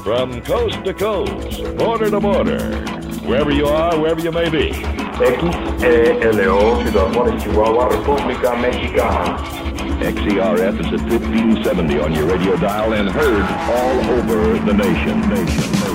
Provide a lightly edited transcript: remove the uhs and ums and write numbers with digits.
From coast to coast, border to border, wherever you are, wherever you may be. XELO, Ciudad Juárez, Chihuahua, República Mexicana. XERF is at 1570 on your radio dial and heard all over the nation.